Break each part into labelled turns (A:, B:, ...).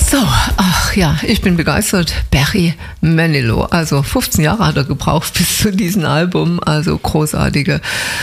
A: So, ach ja, ich bin begeistert. Barry Manilow, also 15 Jahre hat er gebraucht bis zu diesem Album, also großartige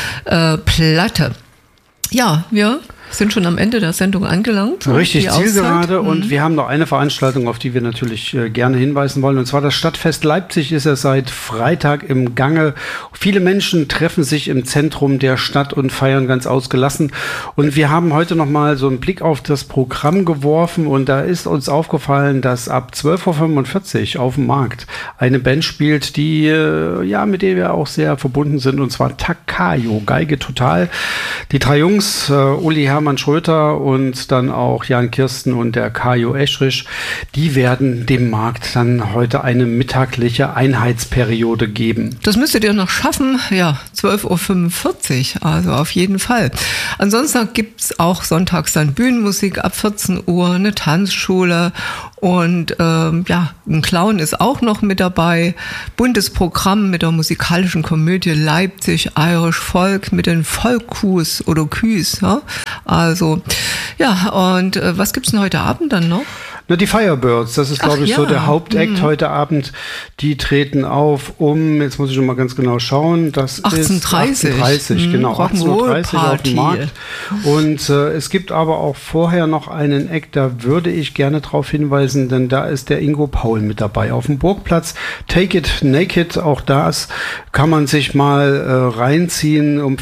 A: Platte. Ja, wir sind schon am Ende der Sendung angelangt.
B: Richtig, zielgerade. Und wir haben noch eine Veranstaltung, auf die wir natürlich gerne hinweisen wollen. Und zwar das Stadtfest Leipzig ist ja seit Freitag im Gange. Viele Menschen treffen sich im Zentrum der Stadt und feiern ganz ausgelassen. Und wir haben heute noch mal so einen Blick auf das Programm geworfen. Und da ist uns aufgefallen, dass ab 12.45 Uhr auf dem Markt eine Band spielt, die mit der wir auch sehr verbunden sind. Und zwar Takayo, Geige total. Die drei Jungs, Uli Hermann Schröter und dann auch Jan Kirsten und der Kajo Eschrich, die werden dem Markt dann heute eine mittagliche Einheitsperiode geben.
A: Das müsstet ihr noch schaffen, ja, 12.45 Uhr, also auf jeden Fall. Ansonsten gibt es auch sonntags dann Bühnenmusik ab 14 Uhr, eine Tanzschule und ein Clown ist auch noch mit dabei. Buntes Programm mit der musikalischen Komödie Leipzig, Irish Folk mit den Folkus oder Küs, ja. Also, ja, und was gibt's denn heute Abend dann noch?
B: Na, die Firebirds, das ist, glaube ich, so der Hauptakt heute Abend. Die treten auf jetzt muss ich schon mal ganz genau schauen, das
A: 18:30.
B: Ist 18:30, genau, 18:30 Uhr auf dem Markt. Und es gibt aber auch vorher noch einen Act, da würde ich gerne drauf hinweisen, denn da ist der Ingo Paul mit dabei. Auf dem Burgplatz Take It Naked, auch das kann man sich mal reinziehen. Um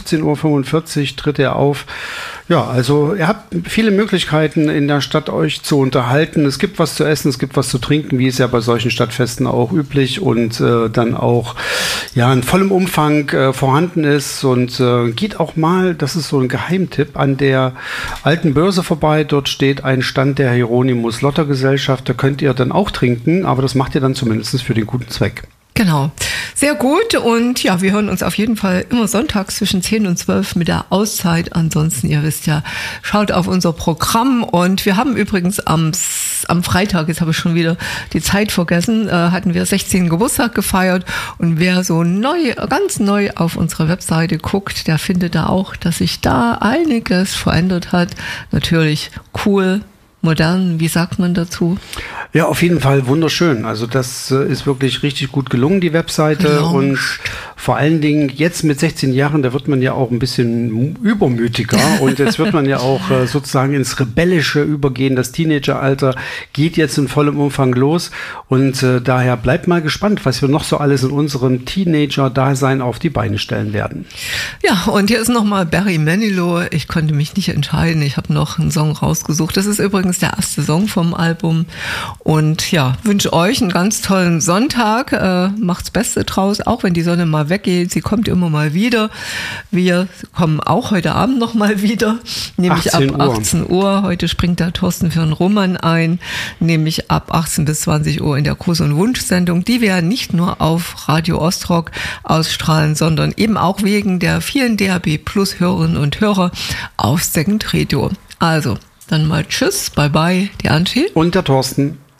B: 15.45 Uhr tritt er auf. Ja, also ihr habt viele Möglichkeiten in der Stadt euch zu unterhalten. Es gibt was zu essen, es gibt was zu trinken, wie es ja bei solchen Stadtfesten auch üblich und dann auch in vollem Umfang vorhanden ist. Und geht auch mal, das ist so ein Geheimtipp, an der alten Börse vorbei. Dort steht ein Stand der Hieronymus Lotter Gesellschaft. Da könnt ihr dann auch trinken, aber das macht ihr dann zumindest für den guten Zweck.
A: Genau, sehr gut und ja, wir hören uns auf jeden Fall immer sonntags zwischen 10 und 12 mit der Auszeit. Ansonsten, ihr wisst ja, schaut auf unser Programm und wir haben übrigens am Freitag, jetzt habe ich schon wieder die Zeit vergessen, hatten wir 16. Geburtstag gefeiert und wer so ganz neu auf unsere Webseite guckt, der findet da auch, dass sich da einiges verändert hat. Natürlich cool, modern, wie sagt man dazu?
B: Ja, auf jeden Fall wunderschön. Also das ist wirklich richtig gut gelungen, die Webseite. Und vor allen Dingen jetzt mit 16 Jahren, da wird man ja auch ein bisschen übermütiger und jetzt wird man ja auch sozusagen ins Rebellische übergehen. Das Teenageralter geht jetzt in vollem Umfang los und daher bleibt mal gespannt, was wir noch so alles in unserem Teenager-Dasein auf die Beine stellen werden.
A: Ja, und hier ist nochmal Barry Manilow. Ich konnte mich nicht entscheiden. Ich habe noch einen Song rausgesucht. Das ist übrigens der erste Song vom Album. Und ja, wünsche euch einen ganz tollen Sonntag. Macht's Beste draus, auch wenn die Sonne mal weggeht. Sie kommt immer mal wieder. Wir kommen auch heute Abend noch mal wieder, nämlich ab 18 Uhr. Heute springt der Thorsten für einen Roman ein, nämlich ab 18 bis 20 Uhr in der Gruß- und Wunsch-Sendung, die wir nicht nur auf Radio Ostrock ausstrahlen, sondern eben auch wegen der vielen DAB Plus Hörerinnen und Hörer auf Second Radio. Also, dann mal tschüss, bye bye, die Antje
B: und der Thorsten.